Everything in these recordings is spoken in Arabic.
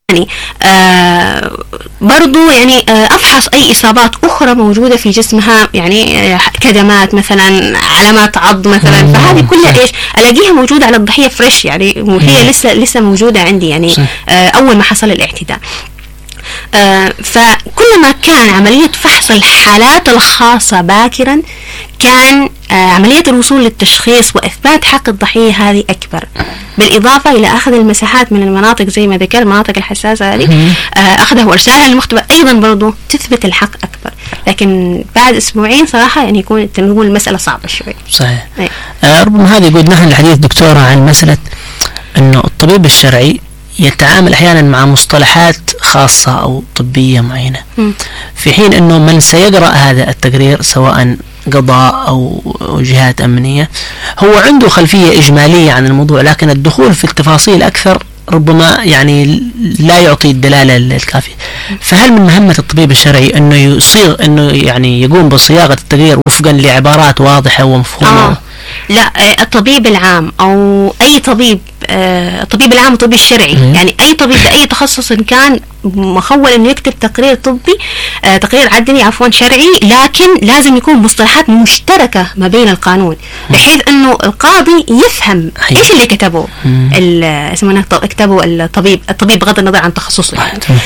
يعني برضو يعني أفحص أي إصابات أخرى موجودة في جسمها، يعني كدمات مثلا، علامات عض مثلا، فهذه كلها إيش ألاقيها موجودة على الضحية فريش، يعني وهي لسه موجودة عندي يعني أول ما حصل الاعتداء. فكلما كان عملية فحص الحالات الخاصة باكرا كان عملية الوصول للتشخيص وإثبات حق الضحية هذه أكبر، بالإضافة إلى أخذ المساحات من المناطق زي ما ذكر المناطق الحساسة هذه، أخذها وإرسالها للمختبر أيضا برضو تثبت الحق أكبر. لكن بعد أسبوعين صراحة يعني يكون المسألة صعبة شوي. صحيح. ربما هذا يقودنا الحديث دكتورة عن مسألة أنه الطبيب الشرعي يتعامل أحيانا مع مصطلحات خاصة أو طبية معينة، في حين أنه من سيقرأ هذا التقرير سواء قضاء أو جهات أمنية هو عنده خلفية إجمالية عن الموضوع، لكن الدخول في التفاصيل أكثر ربما يعني لا يعطي الدلالة الكافية. فهل من مهمة الطبيب الشرعي أنه يعني يقوم بصياغة التقرير وفقا لعبارات واضحة ومفهومة؟ لا، الطبيب العام أو أي طبيب، الطبيب العام والطبيب الشرعي، يعني أي طبيب بأي تخصص كان مخول إنه يكتب تقرير طبي، تقرير عدلي عفوا شرعي، لكن لازم يكون مصطلحات مشتركة ما بين القانون، بحيث إنه القاضي يفهم إيش اللي كتبه كتبه الطبيب بغض النظر عن تخصصه.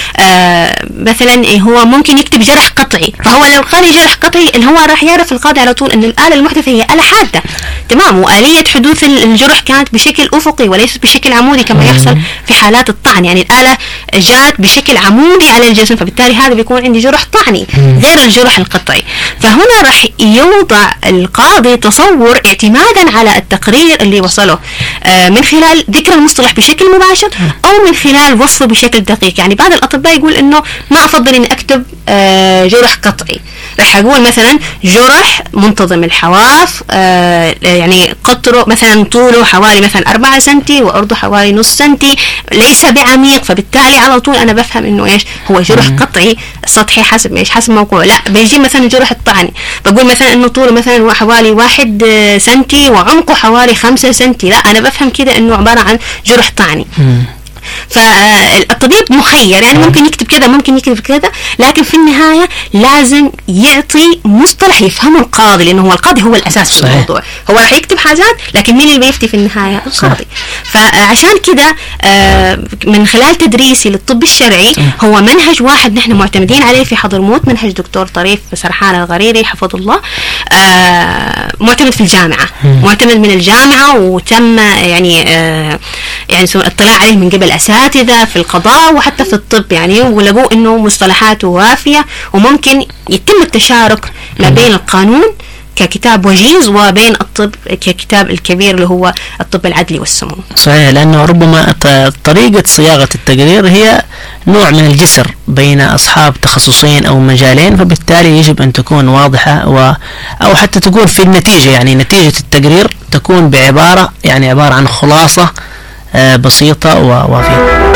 مثلا هو ممكن يكتب جرح قطعي، فهو لو قال جرح قطعي اللي هو راح يعرف القاضي على طول إن الآلة المحدثة هي آلة حادة، تمام، وآلية حدوث الجرح كانت بشكل أفقي وليس بشكل عمودي كما يحصل في حالات الطعن، يعني الآلة جاءت بشكل عمودي على الجسم، فبالتالي هذا بيكون عندي جرح طعني غير الجرح القطعي. فهنا راح يوضع القاضي تصور اعتمادا على التقرير اللي وصله من خلال ذكر المصطلح بشكل مباشر أو من خلال وصفه بشكل دقيق. يعني بعض الأطباء يقول إنه ما أفضل إني أكتب جرح قطعي، راح أقول مثلا جرح منتظم الحواف، يعني قطره مثلا طوله حوالي مثلا 4 سنتي وعرضه حوالي نص سنتي، ليس بعميق، فبالتالي على طول أنا بفهم إنه إيش هو جرح قطعي سطحي حسب إيش حسب موقعه. لا، بيجي مثلا جرح الطعني بقول مثلا إنه طوله مثلا حوالي 1 سنتي وعمقه حوالي 5 سنتي، لا أنا بفهم كده إنه عبارة عن جرح طعني. فالطبيب مخير، يعني ممكن يكتب كذا ممكن يكتب كذا، لكن في النهاية لازم يعطي مصطلح يفهمه القاضي، لأنه هو القاضي هو الأساس في الموضوع، هو راح يكتب حاجات لكن مين اللي بيفتي في النهاية؟ القاضي. فعشان كده من خلال تدريسي للطب الشرعي هو منهج واحد نحن معتمدين عليه في حضرموت، منهج دكتور طريف سرحان الغريري حفظه الله، معتمد في الجامعة، معتمد من الجامعة، وتم يعني اطلاع عليه من قبل أساتذة في القضاء وحتى في الطب، يعني ولقوا إنه مصطلحاته وافية وممكن يتم التشارك ما بين القانون ككتاب وجيز وبين الطب ككتاب الكبير اللي هو الطب العدلي والسموم. صحيح، لأنه ربما طريقة صياغة التقرير هي نوع من الجسر بين أصحاب تخصصين أو مجالين، فبالتالي يجب أن تكون واضحة أو حتى تكون في النتيجة، يعني نتيجة التقرير تكون عبارة عن خلاصة بسيطة ووافية.